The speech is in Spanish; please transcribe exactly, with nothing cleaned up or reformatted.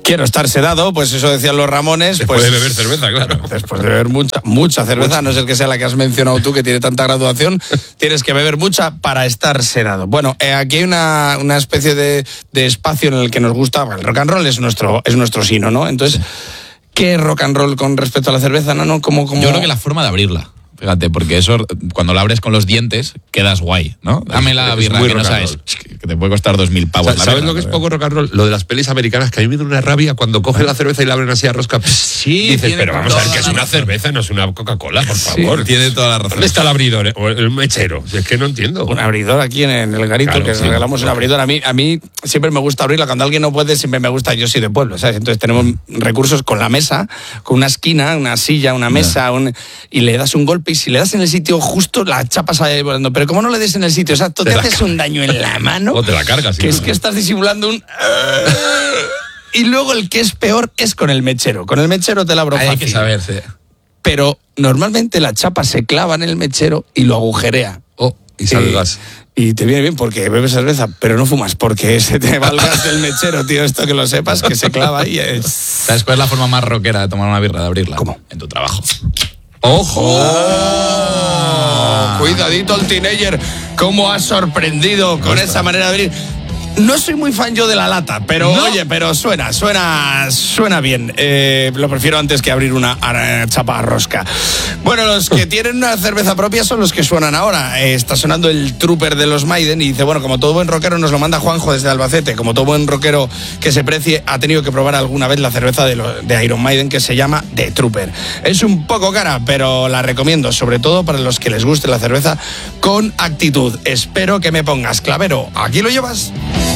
quiero estar sedado, pues eso decían los Ramones. Después pues, de beber cerveza, claro. Después de beber mucha, mucha cerveza, mucha. No es el que sea la que has mencionado tú, que tiene tanta graduación, tienes que beber mucha para estar sedado. Bueno, eh, aquí hay una, una especie de, de espacio en el que nos gusta, el rock and roll es nuestro, es nuestro sino, ¿no? Entonces, ¿qué rock and roll con respecto a la cerveza? No, no, como, como... Yo creo que la forma de abrirla. Fíjate, porque eso, cuando lo abres con los dientes, quedas guay, ¿no? Dame la birra, que no sabes, que te puede costar dos mil pavos. O sea, ¿sabes birra, lo que es poco rock and roll? Lo de las pelis americanas, que a mí me da una rabia cuando cogen la cerveza y la abren así a rosca. Sí, dices, pero vamos a ver que es una razón. cerveza, no es una Coca-Cola, por favor. Sí, tiene toda la razón. ¿Dónde está el abridor o el mechero? Es que no entiendo. Un abridor aquí en, en el garito, claro, que sí, regalamos un abridor. A mí, a mí siempre me gusta abrirla. Cuando alguien no puede, siempre me gusta. Yo soy de pueblo, ¿sabes? Entonces tenemos recursos con la mesa, con una esquina, una silla, una mesa, un, y le das un golpe y si le das en el sitio justo la chapa sale volando, pero como no le des en el sitio exacto, te, te haces un daño en la mano o te la cargas, que sí, es que estás disimulando un y luego el que es peor es con el mechero. Con el mechero te la abro fácil. Hay que saberse. Pero normalmente la chapa se clava en el mechero y lo agujerea. Oh, y sale el gas. Y te viene bien porque bebes cerveza, pero no fumas porque se te va el gas del mechero, tío. Esto que lo sepas, que se clava ahí. Es... ¿Sabes cuál es la forma más rockera de tomar una birra, de abrirla? ¿Cómo? En tu trabajo. ¡Ojo! Oh, cuidadito el teenager, cómo ha sorprendido con esa manera de abrir. No soy muy fan yo de la lata, pero ¿no? Oye, pero suena, suena, suena bien. Eh, lo prefiero antes que abrir una chapa rosca. Bueno, los que tienen una cerveza propia son los que suenan ahora. Eh, está sonando el Trooper de los Maiden y dice, bueno, como todo buen rockero nos lo manda Juanjo desde Albacete, como todo buen rockero que se precie, ha tenido que probar alguna vez la cerveza de, lo, de Iron Maiden que se llama The Trooper. Es un poco cara, pero la recomiendo, sobre todo para los que les guste la cerveza con actitud. Espero que me pongas clavero. Aquí lo llevas.